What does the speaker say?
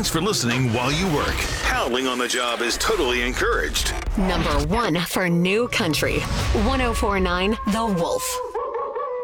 Thanks for listening while you work. Howling on the job is totally encouraged. Number 1 for New Country. 1049 The Wolf.